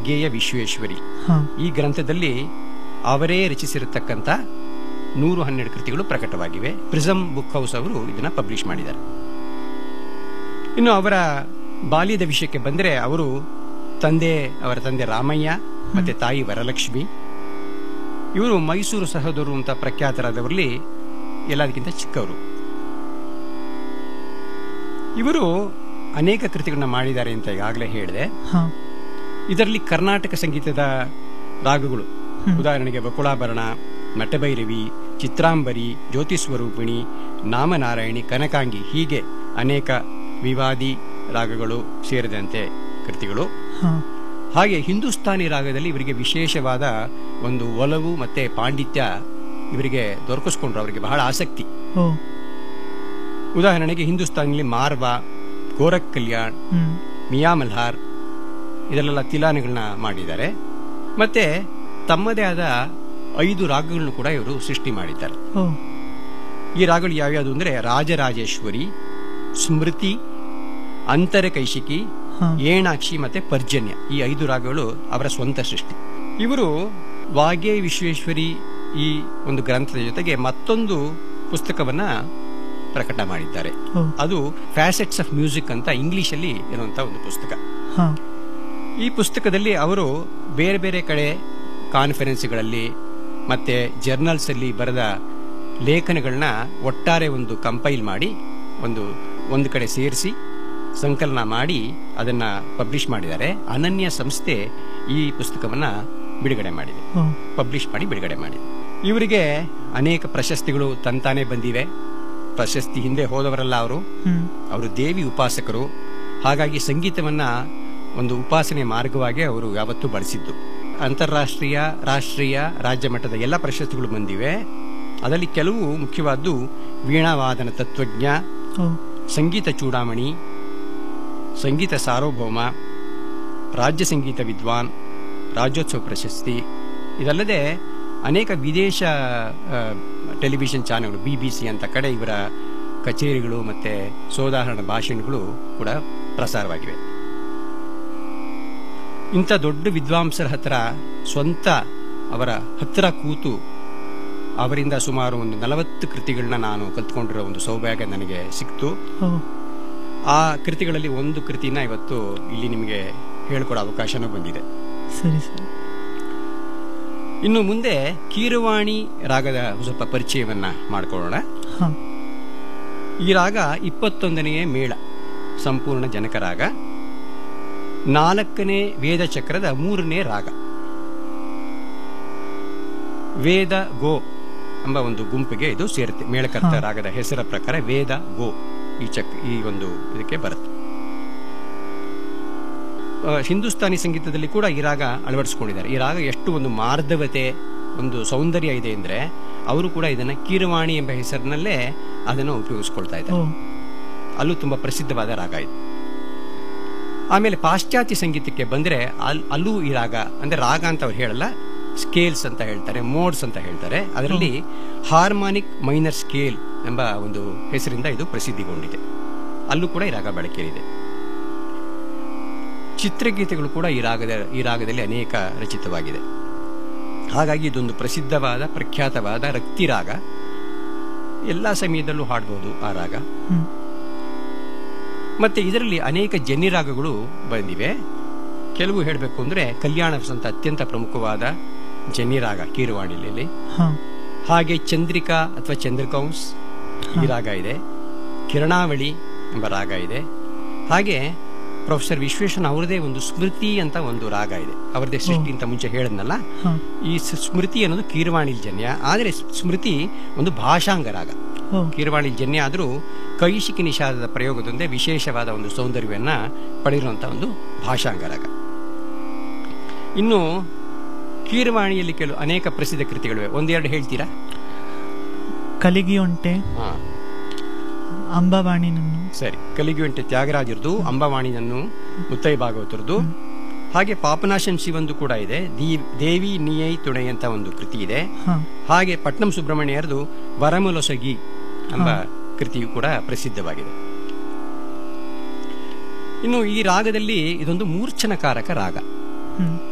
ವಾಗ್ಗೇಯ ವಿಶ್ವೇಶ್ವರಿ. ಈ ಗ್ರಂಥದಲ್ಲಿ ಅವರೇ ರಚಿಸಿರತಕ್ಕಂಥ 112 ಕೃತಿಗಳು ಪ್ರಕಟವಾಗಿವೆ. ಪ್ರಿಸಮ್ ಬುಕ್ ಹೌಸ್ ಅವರು ಇದನ್ನ ಪಬ್ಲಿಷ್ ಮಾಡಿದ್ದಾರೆ. ಇನ್ನು ಅವರ ಬಾಲ್ಯದ ವಿಷಯಕ್ಕೆ ಬಂದರೆ ಅವರ ತಂದೆ ರಾಮಯ್ಯ ಮತ್ತೆ ತಾಯಿ ವರಲಕ್ಷ್ಮಿ. ಇವರು ಮೈಸೂರು ಸಹೋದರರು ಅಂತ ಪ್ರಖ್ಯಾತರಾದವರಲ್ಲಿ ಎಲ್ಲದಕ್ಕಿಂತ ಚಿಕ್ಕವರು. ಇವರು ಅನೇಕ ಕೃತಿಗಳನ್ನ ಮಾಡಿದ್ದಾರೆ ಅಂತ ಈಗಾಗಲೇ ಹೇಳಿದೆ. ಇದರಲ್ಲಿ ಕರ್ನಾಟಕ ಸಂಗೀತದ ರಾಗಗಳು, ಉದಾಹರಣೆಗೆ ಬಕುಳಾಭರಣ, ನಟಭೈರವಿ, ಚಿತ್ರಾಂಬರಿ, ಜ್ಯೋತಿಸ್ವರೂಪಿಣಿ, ನಾಮನಾರಾಯಣಿ, ಕನಕಾಂಗಿ, ಹೀಗೆ ಅನೇಕ ವಿವಾದಿ ರಾಗಗಳು ಸೇರಿದಂತೆ ಕೃತಿಗಳು. ಹಾಗೆ ಹಿಂದೂಸ್ತಾನಿ ರಾಗದಲ್ಲಿ ಇವರಿಗೆ ವಿಶೇಷವಾದ ಒಂದು ಒಲವು ಮತ್ತೆ ಪಾಂಡಿತ್ಯ ಇವರಿಗೆ ದೊರಕಿಸ್ಕೊಂಡ್ರು. ಅವರಿಗೆ ಬಹಳ ಆಸಕ್ತಿ. ಉದಾಹರಣೆಗೆ ಹಿಂದೂಸ್ತಾನಿಯಲ್ಲಿ ಮಾರ್ವಾ, ಗೋರಖ್ ಕಲ್ಯಾಣ್, ಮಿಯಾ ಮಲ್ಹಾರ್ ಇದರಲ್ಲೆಲ್ಲ ತಿಲಾನಗಳನ್ನ ಮಾಡಿದ್ದಾರೆ. ಮತ್ತೆ ತಮ್ಮದೇ ಆದ 5 ರಾಗಗಳನ್ನು ಕೂಡ ಇವರು ಸೃಷ್ಟಿ ಮಾಡಿದ್ದಾರೆ. ಈ ರಾಗಗಳು ಯಾವ್ಯಾವುದು ಅಂದ್ರೆ ರಾಜರಾಜೇಶ್ವರಿ, ಸ್ಮೃತಿ, ಅಂತರಕೈಶಿಕಿ, ಏಣಾಕ್ಷಿ ಮತ್ತೆ ಪರ್ಜನ್ಯ. ಈ 5 ರಾಗಗಳು ಅವರ ಸ್ವಂತ ಸೃಷ್ಟಿ. ಇವರು ವಾಗ್ಗೇಯ ವಿಶ್ವೇಶ್ವರಿ ಈ ಒಂದು ಗ್ರಂಥದ ಜೊತೆಗೆ ಮತ್ತೊಂದು ಪುಸ್ತಕವನ್ನ ಪ್ರಕಟ ಮಾಡಿದ್ದಾರೆ. ಅದು ಫ್ಯಾಸೆಟ್ಸ್ ಆಫ್ ಮ್ಯೂಸಿಕ್ ಅಂತ ಇಂಗ್ಲಿಷ್ ಅಲ್ಲಿ ಇರುವಂತಹ ಒಂದು ಪುಸ್ತಕ. ಈ ಪುಸ್ತಕದಲ್ಲಿ ಅವರು ಬೇರೆ ಬೇರೆ ಕಡೆ ಕಾನ್ಫರೆನ್ಸ್ಗಳಲ್ಲಿ ಮತ್ತೆ ಜರ್ನಲ್ಸ್ ಅಲ್ಲಿ ಬರೆದ ಲೇಖನಗಳನ್ನ ಒಟ್ಟಾರೆ ಒಂದು ಕಂಪೈಲ್ ಮಾಡಿ ಒಂದು ಕಡೆ ಸೇರಿಸಿ ಸಂಕಲನ ಮಾಡಿ ಅದನ್ನ ಪಬ್ಲಿಷ್ ಮಾಡಿದ್ದಾರೆ. ಅನನ್ಯ ಸಂಸ್ಥೆ ಈ ಪುಸ್ತಕವನ್ನ ಬಿಡುಗಡೆ ಮಾಡಿದೆ, ಪಬ್ಲಿಷ್ ಮಾಡಿ ಬಿಡುಗಡೆ ಮಾಡಿದೆ. ಇವರಿಗೆ ಅನೇಕ ಪ್ರಶಸ್ತಿಗಳು ತಂತಾನೆ ಬಂದಿವೆ. ಪ್ರಶಸ್ತಿ ಹಿಂದೆ ಹೋದವರಲ್ಲ ಅವರು ದೇವಿ ಉಪಾಸಕರು. ಹಾಗಾಗಿ ಸಂಗೀತವನ್ನ ಒಂದು ಉಪಾಸನೆ ಮಾರ್ಗವಾಗಿ ಅವರು ಯಾವತ್ತೂ ಬಳಸಿದ್ದು. ಅಂತಾರಾಷ್ಟ್ರೀಯ, ರಾಷ್ಟ್ರೀಯ, ರಾಜ್ಯ ಮಟ್ಟದ ಎಲ್ಲ ಪ್ರಶಸ್ತಿಗಳು ಬಂದಿವೆ. ಅದರಲ್ಲಿ ಕೆಲವು ಮುಖ್ಯವಾದ್ದು ವೀಣಾವಾದನ ತತ್ವಜ್ಞ, ಸಂಗೀತ ಚೂಡಾಮಣಿ, ಸಂಗೀತ ಸಾರ್ವಭೌಮ, ರಾಜ್ಯ ಸಂಗೀತ ವಿದ್ವಾನ್, ರಾಜ್ಯೋತ್ಸವ ಪ್ರಶಸ್ತಿ. ಇದಲ್ಲದೆ ಅನೇಕ ವಿದೇಶ ಟೆಲಿವಿಷನ್ ಚಾನೆಲ್ಗಳು, BBC ಅಂತ ಕಡೆ ಇವರ ಕಚೇರಿಗಳು ಮತ್ತೆ ಸೋದಾಹರಣ ಭಾಷಣಗಳು ಕೂಡ ಪ್ರಸಾರವಾಗಿವೆ. ಇಂಥ ದೊಡ್ಡ ವಿದ್ವಾಂಸರ ಹತ್ರ ಸ್ವಂತ ಅವರ ಹತ್ತಿರ ಕೂತು ಅವರಿಂದ ಸುಮಾರು ಒಂದು 40 ಕೃತಿಗಳನ್ನ ನಾನು ಕಲ್ತ್ಕೊಂಡಿರೋ ಒಂದು ಸೌಭಾಗ್ಯ ನನಗೆ ಸಿಕ್ತು. ಆ ಕೃತಿಗಳಲ್ಲಿ ಒಂದು ಕೃತಿನ ಇವತ್ತು ಇಲ್ಲಿ ನಿಮಗೆ ಹೇಳ್ಕೊಡೋ ಅವಕಾಶನೂ ಬಂದಿದೆ. ಸರಿ ಸರಿ. ಇನ್ನು ಮುಂದೆ ಕೀರವಾಣಿ ರಾಗದ ಸ್ವಲ್ಪ ಪರಿಚಯವನ್ನ ಮಾಡಿಕೊಳ್ಳೋಣ. ಈ ರಾಗ 21ನೇ ಮೇಳ, ಸಂಪೂರ್ಣ ಜನಕ ರಾಗ, 4ನೇ ವೇದ ಚಕ್ರದ 3ನೇ ರಾಗ. ವೇದ ಗೋ ಎಂಬ ಒಂದು ಗುಂಪಿಗೆ ಇದು ಸೇರುತ್ತೆ. ಮೇಳಕರ್ತ ರಾಗದ ಹೆಸರ ಪ್ರಕಾರ ವೇದ ಗೋ ಈ ಒಂದು ಇದಕ್ಕೆ ಬರುತ್ತೆ. ಹಿಂದೂಸ್ತಾನಿ ಸಂಗೀತದಲ್ಲಿ ಕೂಡ ಈ ರಾಗ ಅಳವಡಿಸಿಕೊಂಡಿದ್ದಾರೆ. ಈ ರಾಗ ಎಷ್ಟು ಒಂದು ಮಾರ್ಧವತೆ, ಒಂದು ಸೌಂದರ್ಯ ಇದೆ ಅಂದ್ರೆ ಅವರು ಕೂಡ ಇದನ್ನ ಕೀರವಾಣಿ ಎಂಬ ಹೆಸರಿನಲ್ಲೇ ಅದನ್ನು ಉಪಯೋಗಿಸ್ಕೊಳ್ತಾ ಇದ್ದಾರೆ. ಅಲ್ಲೂ ತುಂಬಾ ಪ್ರಸಿದ್ಧವಾದ ರಾಗ ಇದು. ಆಮೇಲೆ ಪಾಶ್ಚಾತ್ಯ ಸಂಗೀತಕ್ಕೆ ಬಂದ್ರೆ ಅಲ್ಲೂ ಈ ರಾಗ ಅಂದ್ರೆ ರಾಗ ಅಂತ ಅವ್ರು ಹೇಳಲ್ಲ, ಸ್ಕೇಲ್ಸ್ ಅಂತ ಹೇಳ್ತಾರೆ, ಮೋಡ್ಸ್ ಅಂತ ಹೇಳ್ತಾರೆ. ಅದರಲ್ಲಿ ಹಾರ್ಮಾನಿಕ್ ಮೈನರ್ ಸ್ಕೇಲ್ ಎಂಬ ಒಂದು ಹೆಸರಿಂದ ಇದು ಪ್ರಸಿದ್ಧಿಗೊಂಡಿದೆ. ಅಲ್ಲೂ ಕೂಡ ಈ ರಾಗ ಬಳಕೆಯಿದೆ. ಚಿತ್ರಗೀತೆಗಳು ಕೂಡ ಈ ರಾಗದಲ್ಲಿ ಅನೇಕ ರಚಿತವಾಗಿದೆ. ಹಾಗಾಗಿ ಇದೊಂದು ಪ್ರಸಿದ್ಧವಾದ ಪ್ರಖ್ಯಾತವಾದ ರಕ್ತಿ ರಾಗ. ಎಲ್ಲಾ ಸಮಯದಲ್ಲೂ ಹಾಡಬಹುದು ಆ ರಾಗ. ಮತ್ತೆ ಇದರಲ್ಲಿ ಅನೇಕ ಜನ್ನಿ ರಾಗಗಳು ಬಂದಿವೆ. ಕೆಲವು ಹೇಳಬೇಕು ಅಂದ್ರೆ ಕಲ್ಯಾಣ ವಸಂತ ಅತ್ಯಂತ ಪ್ರಮುಖವಾದ ಜನ್ನಿ ರಾಗ ಕೀರವಾಣಿಯಲ್ಲಿ. ಹಾಗೆ ಚಂದ್ರಿಕಾ ಅಥವಾ ಚಂದ್ರಕೌಂಸ್ ಈ ರಾಗ ಇದೆ. ಕಿರಣಾವಳಿ ಎಂಬ ರಾಗ ಇದೆ. ಹಾಗೆ ಪ್ರೊಫೆಸರ್ ವಿಶ್ವೇಶ್ವರನ್ ಅವರದೇ ಒಂದು ಸ್ಮೃತಿ ಅಂತ ಒಂದು ರಾಗ ಇದೆ. ಅವರದೇ ಸೃಷ್ಟಿ ಅಂತ ಮುಂಚೆ ಹೇಳದ್ನಲ್ಲ, ಈ ಸ್ಮೃತಿ ಅನ್ನೋದು ಕೀರವಾಣಿ ಜನ್ಯ. ಆದರೆ ಸ್ಮೃತಿ ಒಂದು ಭಾಷಾಂಗ ರಾಗ. ಕೀರವಾಣಿ ಜನ್ಯ ಆದರೂ ಕೈಶಿಕಿ ನಿಷಾದದ ಪ್ರಯೋಗದೊಂದೇ ವಿಶೇಷವಾದ ಒಂದು ಸೌಂದರ್ಯವನ್ನ ಪಡೆದಿರುವಂತಹ ಒಂದು ಭಾಷಾಂಗ ರಾಗ. ಇನ್ನು ಕೀರವಾಣಿಯಲ್ಲಿ ಅನೇಕ ಪ್ರಸಿದ್ಧ ಕೃತಿಗಳಿವೆ. ಒಂದೆರಡು ಹೇಳ್ತೀರಾ? ಕಲಿಗಿಯೊಂಟೆ, ಅಂಬಾವಾಣಿನನ್ನು. ಸರಿ, ಕಲಿಗಿಯೊಂಟೆ ತ್ಯಾಗರಾಜರದು, ಅಂಬಾವಾಣಿನನ್ನು ಮುತ್ತೈ ಭಾಗವತರದು. ಹಾಗೆ ಪಾಪನಾಶಂ ಶಿವಂದು ಕೂಡ ಇದೆ. ದೇವಿ ನೀಯೈ ತುಣೈ ಅಂತ ಒಂದು ಕೃತಿ ಇದೆ. ಹಾಗೆ ಪಟ್ನಂ ಸುಬ್ರಹ್ಮಣ್ಯರದು ವರಮುಲೊಸಗಿ ಎಂಬ ಕೃತಿಯು ಕೂಡ ಪ್ರಸಿದ್ಧವಾಗಿದೆ. ಇನ್ನು ಈ ರಾಗದಲ್ಲಿ ಇದೊಂದು ಮೂರ್ಛನಕಾರಕ ರಾಗ.